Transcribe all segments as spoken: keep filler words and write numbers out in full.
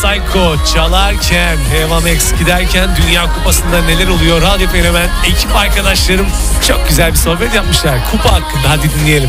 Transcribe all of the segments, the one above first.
Psycho çalarken, Eva Max giderken Dünya Kupası'nda neler oluyor? Radyo Fenomen ekip arkadaşlarım çok güzel bir sohbet yapmışlar. Kupa hakkında, hadi dinleyelim.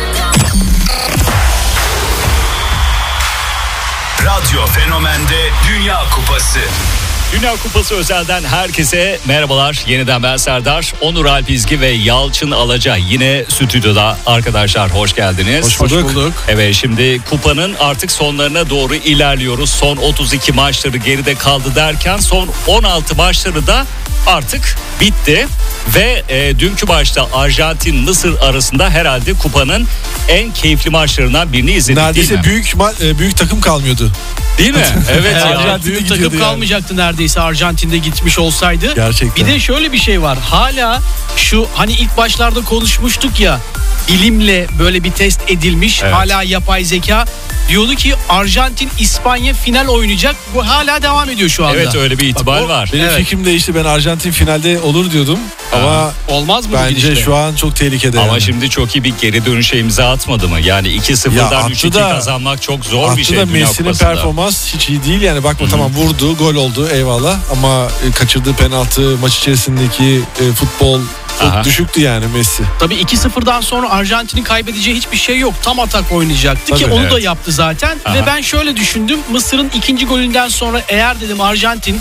Radyo Fenomen'de Dünya Kupası. Dünya Kupası özelden herkese merhabalar. Yeniden ben Serdar, Onur Alpizgi ve Yalçın Alaca yine stüdyoda. Arkadaşlar hoş geldiniz. Hoş bulduk. Hoş bulduk. Evet, şimdi kupanın artık sonlarına doğru ilerliyoruz. Son otuz iki maçları geride kaldı derken son on altı maçları da artık bitti. Ve e, dünkü maçta Arjantin-Mısır arasında herhalde kupanın en keyifli maçlarından birini izledik. Neredeyse büyük ma- büyük takım kalmıyordu. Değil mi? Evet ya. Arjantin'de büyük takım yani. Kalmayacaktı neredeyse Arjantin'de gitmiş olsaydı. Gerçekten. Bir de şöyle bir şey var. Hala şu hani ilk başlarda konuşmuştuk ya, bilimle böyle bir test edilmiş, evet. Hala yapay zeka diyordu ki Arjantin İspanya final oynayacak. Bu hala devam ediyor şu anda. Evet, öyle bir ihtimal Bak, o, var. Benim evet. fikrim değişti. Ben Arjantin finalde olur diyordum. Ha. Ama olmaz mı bence gidişle? Şu an çok tehlikede. Ama yani. Şimdi çok iyi bir geri dönüşe imza atmadı mı? Yani iki sıfırdan üç iki kazanmak çok zor bir şey. Attı da Messi'nin performans hiç iyi değil yani. Bakma, Hı-hı. tamam vurdu, gol oldu, eyvallah. Ama kaçırdığı penaltı, maç içerisindeki e, futbol çok Aha. düşüktü yani Messi. Tabii iki sıfırdan sonra Arjantin'in kaybedeceği hiçbir şey yok. Tam atak oynayacaktı Tabii, ki onu evet. da yaptı zaten. Aha. Ve ben şöyle düşündüm. Mısır'ın ikinci golünden sonra eğer dedim Arjantin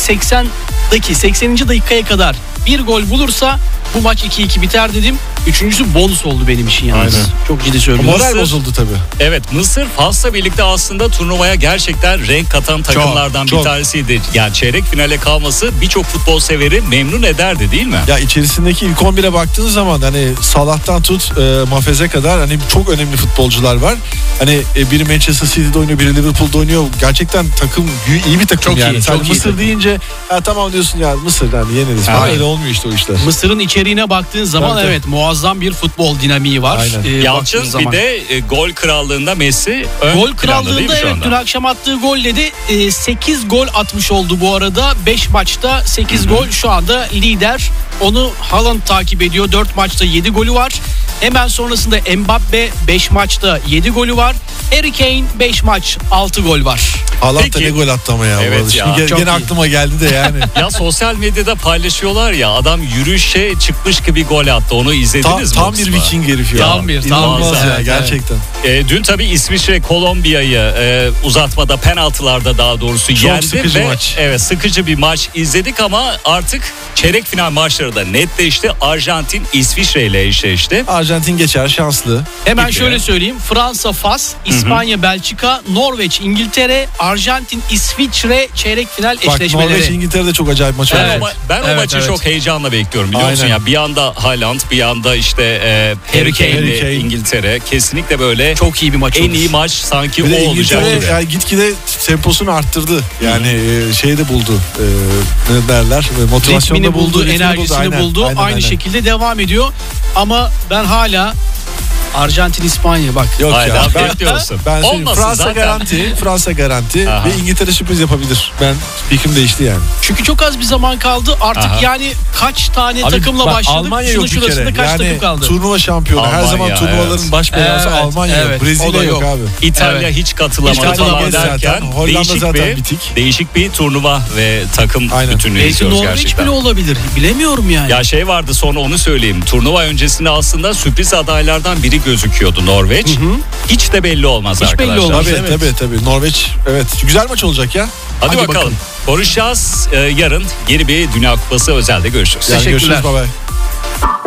seksendeki sekseninci dakikaya kadar bir gol bulursa bu maç iki iki biter dedim. Üçüncüsü bonus oldu benim için yalnız. Aynen. Çok ciddi söylüyorum. Moral Mısır, bozuldu tabii. Evet, Mısır Fas'la birlikte aslında turnuvaya gerçekten renk katan takımlardan çok, bir çok. tanesiydi. Yani çeyrek finale kalması birçok futbol severi memnun ederdi değil mi? Ya içerisindeki ilk on bire baktığınız zaman hani Salah'tan tut e, Mafez'e kadar hani çok önemli futbolcular var. Hani e, biri Manchester City'de oynuyor, biri Liverpool'da oynuyor. Gerçekten takım iyi bir takım çok yani. Iyi, çok Mısır iyi deyince ya tamam diyorsun ya Mısır yani yeneriz. Ama öyle olmuyor işte o işler. Mısır'ın içeriğine baktığın zaman tabii, evet muazzam bir futbol dinamiği var. Ee, Yalçın bir de e, gol krallığında Messi ön Gol krallığında evet dün akşam attığı golle de e, sekiz gol atmış oldu bu arada. beş maçta sekiz Hı-hı. gol, şu anda lider. Onu Haaland takip ediyor. dört maçta yedi golü var. Hemen sonrasında Mbappe beş maçta yedi golü var. Harry Kane beş maç altı gol var. Haaland da ne gol attı ama ya. Evet ya. Şimdi gene aklıma geldi de yani. Ya sosyal medyada paylaşıyorlar ya, adam yürüyüşe çıkmış gibi gol attı. Onu izlediniz tam, mi? Tam bir Viking herif ya. Tam bir. Tam ya, ya gerçekten. Evet. E, dün tabii İsviçre Kolombiya'yı e, uzatmada, penaltılarda daha doğrusu çok yendi. sıkıcı ve, maç. Evet, sıkıcı bir maç izledik ama artık çeyrek final maçları da netleşti. Arjantin İsviçre ile eşleşti. Arjantin geçer, şanslı. Hemen Gibi. şöyle söyleyeyim. Fransa Fas, İspanya Hı-hı. Belçika, Norveç İngiltere, Arjantin İsviçre çeyrek final Bak, eşleşmeleri. Norveç İngiltere de çok acayip maç oldu. Evet. Ben o evet, maçı evet. çok heyecanla bekliyorum biliyor musun ya. Bir yanda Haaland, bir yanda işte e, Harry Kane İngiltere. Kesinlikle böyle çok iyi bir maç en olur. iyi maç sanki bir o olacak gibi. Yani gitgide temposunu arttırdı. Yani e, şeyi de buldu. E, ne derler? Motivasyonu da buldu, enerjisini buldu. Aynen, buldu. Aynen, Aynı aynen. şekilde devam ediyor. Ama ben hala Arjantin İspanya bak. Yok Hayda, ya. Ben, bekliyorsun. Ben Fransa zaten. garanti, Fransa garanti Aha. ve İngiltere sürpriz yapabilir. Ben fikrim değişti yani. Çünkü çok az bir zaman kaldı. Artık Aha. yani kaç tane Abi, takımla bak, başladık? Almanya yok bir kere. Kaç yani takım kaldı? Turnuva şampiyonu. Almanya, Her zaman turnuvaların evet. baş belası evet, Almanya evet. yok. Brezilya yok. yok abi. İtalya evet. hiç katılamadı falan derken değişik zaten bir, bitik. değişik bir turnuva ve takım Aynen. bütünlüğü Belki izliyoruz Norveç gerçekten. bile olabilir. Bilemiyorum yani. Ya şey vardı, sonra onu söyleyeyim. Turnuva öncesinde aslında sürpriz adaylardan biri gözüküyordu Norveç. Hı hı. Hiç de belli olmaz Hiç arkadaşlar. Belli olmaz, tabii, evet. tabii tabii. Norveç evet. Güzel maç olacak ya. Hadi, Hadi bakalım. bakalım. Konuşacağız. Ee, yarın yeni bir Dünya Kupası özelde görüşürüz. Yani Teşekkürler. Görüşürüz. Bye bye.